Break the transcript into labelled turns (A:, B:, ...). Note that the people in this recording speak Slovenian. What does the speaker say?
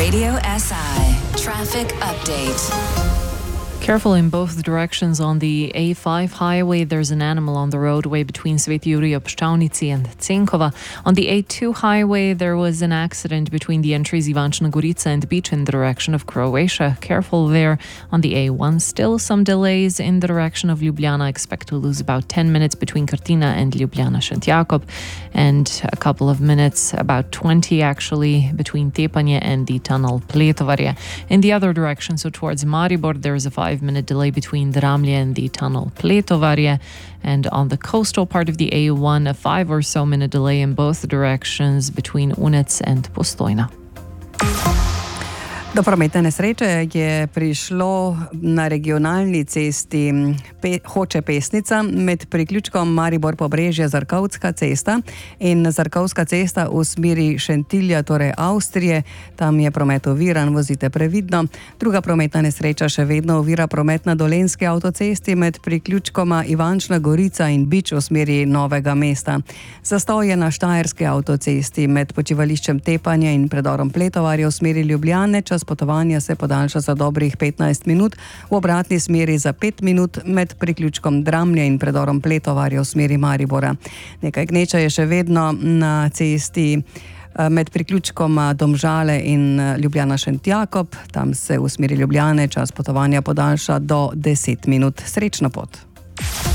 A: Radio SI Traffic Update.
B: Careful in both directions on the A5 highway. There's an animal on the roadway between Sveti Jurij ob Ščavnici and Cenkova. On the A2 highway, there was an accident between the entries Ivančna Gorica and Beach in the direction of Croatia. Careful there. On the A1, still some delays in the direction of Ljubljana. Expect to lose about 10 minutes between Krtina and Ljubljana Šentjakov, and a couple of minutes, about 20 actually, between Tepanje and the tunnel Pletovarje. In the other direction, so towards Maribor, there is a 5-minute delay between Dramlje and the tunnel Pletovarje. And on the coastal part of the A1, a 5 or so minute delay in both directions between Unec and Postojna.
C: Do prometne nesreče je prišlo na regionalni cesti Hoče Pesnica med priključkom Maribor Pobrežje Zarkovska cesta in Zarkovska cesta v smeri Šentilja, torej Avstrije. Tam je promet oviran, vozite previdno. Druga prometna nesreča še vedno ovira promet na Dolenjski avtocesti med priključkoma Ivančna Gorica in Bič v smeri Novega mesta. Zastoj je na Štajerski avtocesti med počivališčem Tepanje in predorom Pletovarje v smeri Ljubljane. Čas potovanja se podaljša za dobrih 15 minut, v obratni smeri za 5 minut med priključkom Dramlje in predorom Pletovarje v smeri Maribora. Nekaj gneča je še vedno na cesti med priključkoma Domžale in Ljubljana Šentjakov. Tam se v smeri Ljubljane čas potovanja podaljša do 10 minut. Srečno pot!